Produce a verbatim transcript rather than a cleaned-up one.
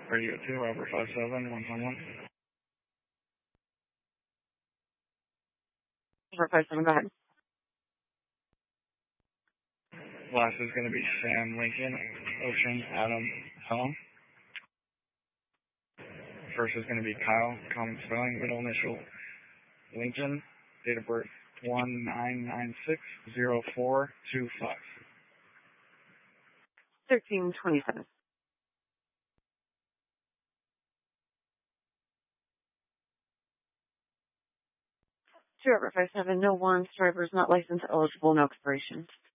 Radio two, Robert five seven, one one one. Robert five seven, go ahead. Last is going to be Sam Lincoln, Ocean, Adam, Helen. First is going to be Kyle, common spelling, middle initial, Lincoln, date of birth one nine nine six zero four two five. thirteen twenty-seven. Two Robert five seven, no warrants, drivers not licensed, eligible, no expiration.